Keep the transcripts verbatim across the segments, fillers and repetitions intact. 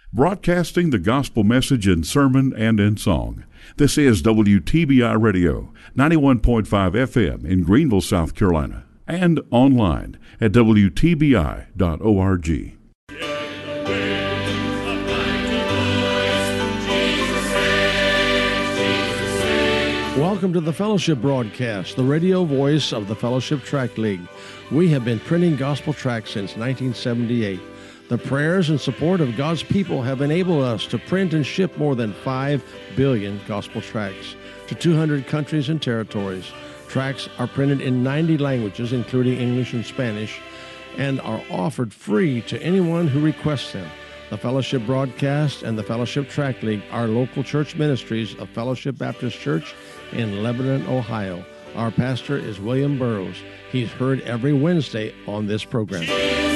broadcasting the gospel message in sermon and in song. This is W T B I Radio, ninety-one point five F M in Greenville, South Carolina, and online at W T B I dot org. Welcome to the Fellowship Broadcast, the radio voice of the Fellowship Tract League. We have been printing gospel tracts since nineteen seventy-eight. The prayers and support of God's people have enabled us to print and ship more than five billion gospel tracts to two hundred countries and territories. Tracts are printed in ninety languages, including English and Spanish, and are offered free to anyone who requests them. The Fellowship Broadcast and the Fellowship Tract League are local church ministries of Fellowship Baptist Church in Lebanon, Ohio. Our pastor is William Burroughs. He's heard every Wednesday on this program.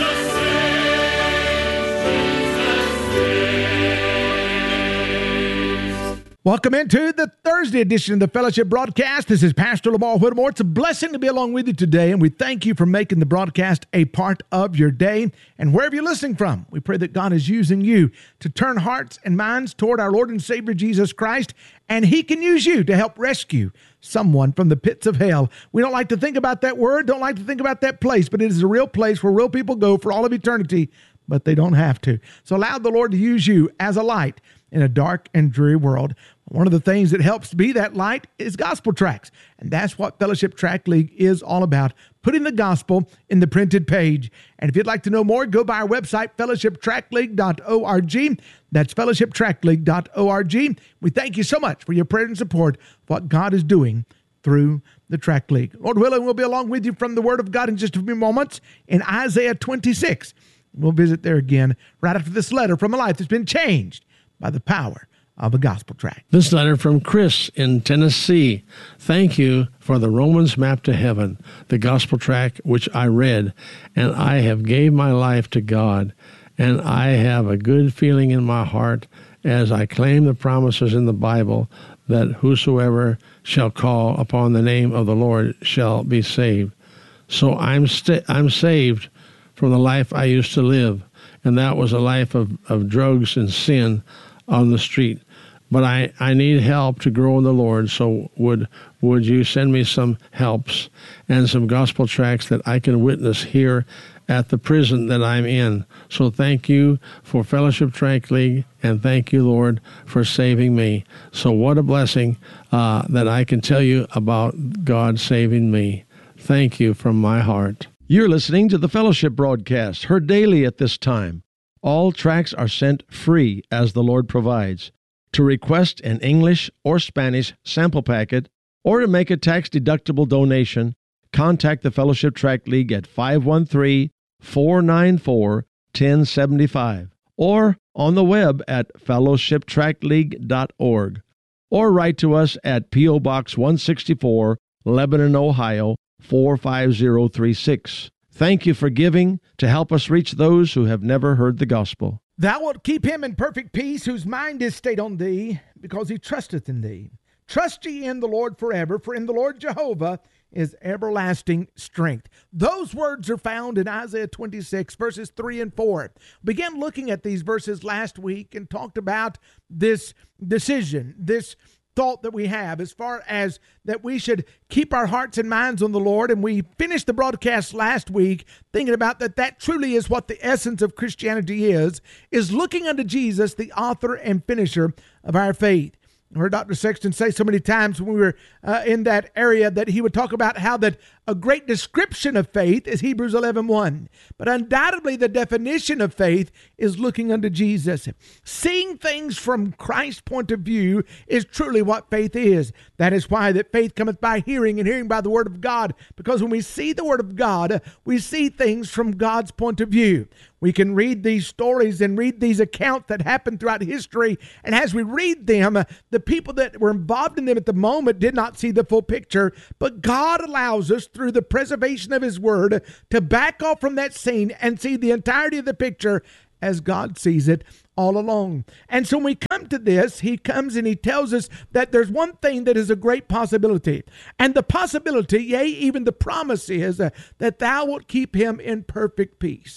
Welcome into the Thursday edition of the Fellowship Broadcast. This is Pastor Lamar Whittemore. It's a blessing to be along with you today, and we thank you for making the broadcast a part of your day. And wherever you're listening from, we pray that God is using you to turn hearts and minds toward our Lord and Savior Jesus Christ, and He can use you to help rescue someone from the pits of hell. We don't like to think about that word, don't like to think about that place, but it is a real place where real people go for all of eternity, but they don't have to. So allow the Lord to use you as a light in a dark and dreary world. One of the things that helps be that light is gospel tracts. And that's what Fellowship Tract League is all about, putting the gospel in the printed page. And if you'd like to know more, go by our website, fellowship tract league dot org. That's fellowship tract league dot org. We thank you so much for your prayer and support of what God is doing through the Tract League. Lord willing, we'll be along with you from the Word of God in just a few moments in Isaiah twenty-six. We'll visit there again right after this letter from a life that's been changed by the power of a gospel tract. This letter from Chris in Tennessee. Thank you for the Romans Map to Heaven, the gospel tract which I read, and I have gave my life to God, and I have a good feeling in my heart as I claim the promises in the Bible that whosoever shall call upon the name of the Lord shall be saved. So I'm st- I'm saved from the life I used to live, and that was a life of, of drugs and sin on the street. But I, I need help to grow in the Lord, so would would you send me some helps and some gospel tracts that I can witness here at the prison that I'm in. So thank you for Fellowship Tract League, and thank you, Lord, for saving me. So what a blessing uh, that I can tell you about God saving me. Thank you from my heart. You're listening to the Fellowship Broadcast, heard daily at this time. All tracts are sent free as the Lord provides. To request an English or Spanish sample packet or to make a tax-deductible donation, contact the Fellowship Tract League at five one three, four nine four, one oh seven five or on the web at fellowship tract league dot org or write to us at P O. Box one sixty-four, Lebanon, Ohio, four five zero three six. Thank you for giving to help us reach those who have never heard the gospel. Thou wilt keep him in perfect peace, whose mind is stayed on thee, because he trusteth in thee. Trust ye in the Lord forever, for in the Lord Jehovah is everlasting strength. Those words are found in Isaiah twenty-six, verses three and four. We began looking at these verses last week and talked about this decision, this thought that we have as far as that we should keep our hearts and minds on the Lord. And we finished the broadcast last week thinking about that that truly is what the essence of Christianity is, is looking unto Jesus, the author and finisher of our faith. I heard Doctor Sexton say so many times when we were uh, in that area that he would talk about how that a great description of faith is Hebrews eleven one. But undoubtedly the definition of faith is looking unto Jesus. Seeing things from Christ's point of view is truly what faith is. That is why that faith cometh by hearing, and hearing by the word of God. Because when we see the word of God, we see things from God's point of view. We can read these stories and read these accounts that happened throughout history. And as we read them, the people that were involved in them at the moment did not see the full picture. But God allows us, through the preservation of his word, to back off from that scene and see the entirety of the picture as God sees it all along. And so when we come to this, he comes and he tells us that there's one thing that is a great possibility. And the possibility, yea, even the promise is uh, that thou wilt keep him in perfect peace.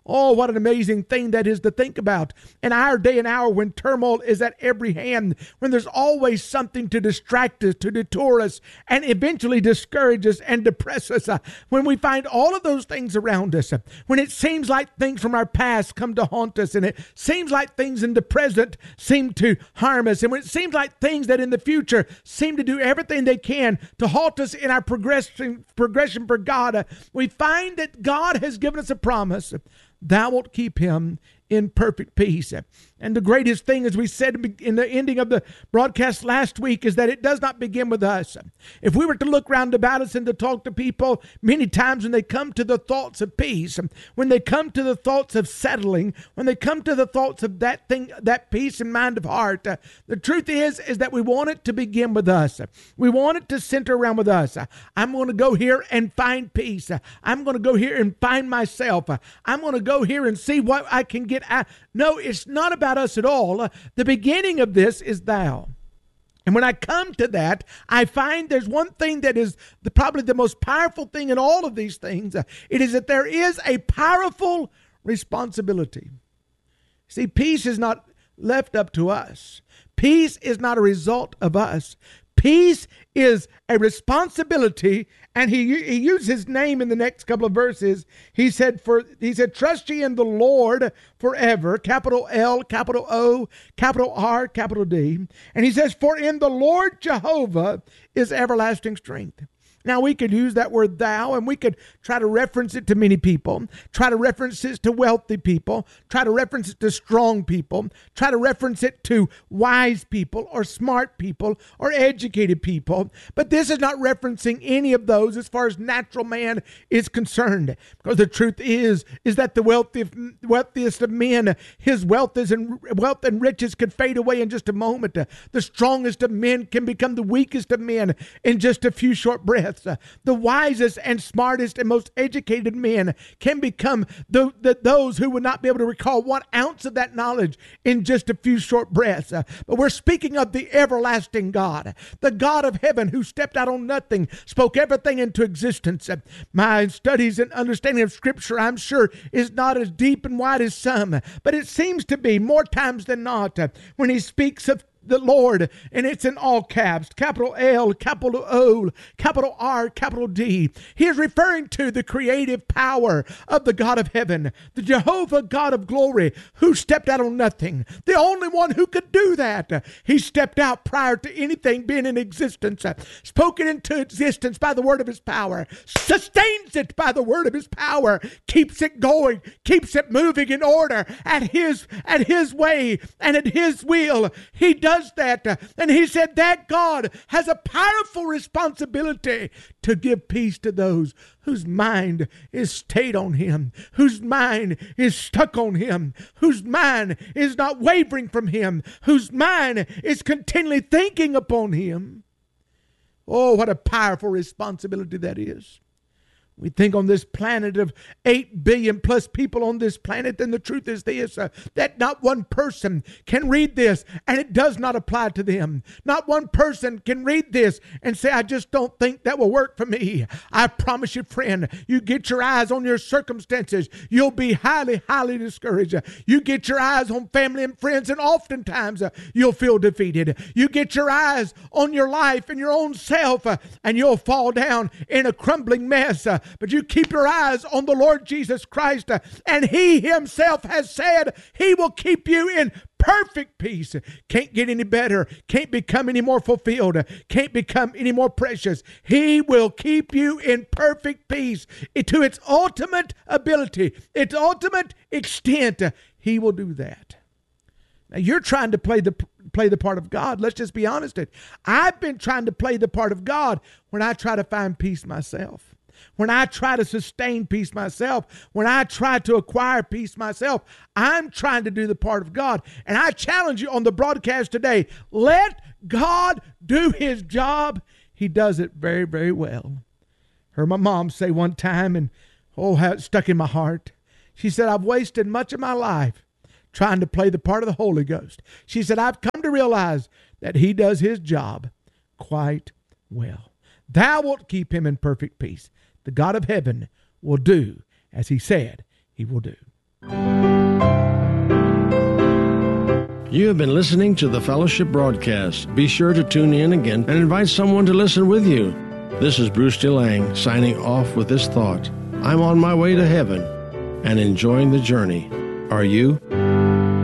Oh, what an amazing thing that is to think about. In our day and hour when turmoil is at every hand, when there's always something to distract us, to detour us, and eventually discourage us and depress us, uh, when we find all of those things around us, uh, when it seems like things from our past come to haunt us, and it seems like things in the present seem to harm us, and when it seems like things that in the future seem to do everything they can to halt us in our progression, progression for God, uh, we find that God has given us a promise. Thou wilt keep him in perfect peace. And the greatest thing, as we said in the ending of the broadcast last week, is that it does not begin with us. If we were to look round about us and to talk to people, many times when they come to the thoughts of peace, when they come to the thoughts of settling, when they come to the thoughts of that thing, that peace and mind of heart, uh, the truth is, is that we want it to begin with us. We want it to center around with us. I'm going to go here and find peace. I'm going to go here and find myself. I'm going to go here and see what I can get out. No, it's not about us at all. Uh, the beginning of this is thou. And when I come to that, I find there's one thing that is the, probably the most powerful thing in all of these things. Uh, it is that there is a powerful responsibility. See, peace is not left up to us. Peace is not a result of us. Peace is a responsibility, and he he used his name in the next couple of verses. He said, "For he said, trust ye in the Lord forever." Capital L, capital O, capital R, capital D, and he says, "For in the Lord Jehovah is everlasting strength." Now, we could use that word thou, and we could try to reference it to many people, try to reference it to wealthy people, try to reference it to strong people, try to reference it to wise people or smart people or educated people. But this is not referencing any of those as far as natural man is concerned. Because the truth is, is that the wealthiest, wealthiest of men, his wealth, is in, wealth and riches could fade away in just a moment. The strongest of men can become the weakest of men in just a few short breaths. The wisest and smartest and most educated men can become the, the, those who would not be able to recall one ounce of that knowledge in just a few short breaths. Uh, but we're speaking of the everlasting God, the God of heaven who stepped out on nothing, spoke everything into existence. Uh, my studies and understanding of Scripture, I'm sure, is not as deep and wide as some, but it seems to be more times than not uh, when he speaks of the Lord, and it's in all caps, capital L, capital O, capital R, capital D. He is referring to the creative power of the God of heaven, the Jehovah God of glory, who stepped out on nothing, the only one who could do that. He stepped out prior to anything being in existence, spoken into existence by the word of his power, sustains it by the word of his power, keeps it going, keeps it moving in order at his, at his way and at his will. He does does that. And he said that God has a powerful responsibility to give peace to those whose mind is stayed on him, whose mind is stuck on him, whose mind is not wavering from him, whose mind is continually thinking upon him. Oh, what a powerful responsibility that is. We think on this planet of eight billion plus people on this planet, and the truth is this, uh, that not one person can read this and it does not apply to them. Not one person can read this and say, I just don't think that will work for me. I promise you, friend, you get your eyes on your circumstances, you'll be highly, highly discouraged. You get your eyes on family and friends, and oftentimes uh, you'll feel defeated. You get your eyes on your life and your own self, uh, and you'll fall down in a crumbling mess. Uh, But you keep your eyes on the Lord Jesus Christ, uh, and he himself has said he will keep you in perfect peace. Can't get any better, can't become any more fulfilled, can't become any more precious. He will keep you in perfect peace to its ultimate ability, its ultimate extent. He will do that. Now, you're trying to play the play the part of God. Let's just be honest. I've been trying to play the part of God when I try to find peace myself. When I try to sustain peace myself, when I try to acquire peace myself, I'm trying to do the part of God. And I challenge you on the broadcast today, let God do his job. He does it very, very well. Heard my mom say one time, and oh, how it stuck in my heart. She said, I've wasted much of my life trying to play the part of the Holy Ghost. She said, I've come to realize that he does his job quite well. Thou wilt keep him in perfect peace. The God of heaven will do as he said he will do. You have been listening to the Fellowship Broadcast. Be sure to tune in again and invite someone to listen with you. This is Bruce DeLang signing off with this thought. I'm on my way to heaven and enjoying the journey. Are you?